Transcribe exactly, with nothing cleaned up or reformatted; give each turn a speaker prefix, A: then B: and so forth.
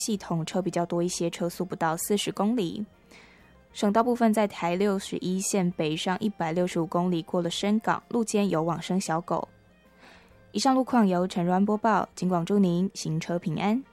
A: 系统车比较多一些，车速不到四十公里。省道部分在台六十一线北上一百六十五公里，过了深港，路肩有往生小狗。以上路况由陈瑞安播报，警广祝您行车平安。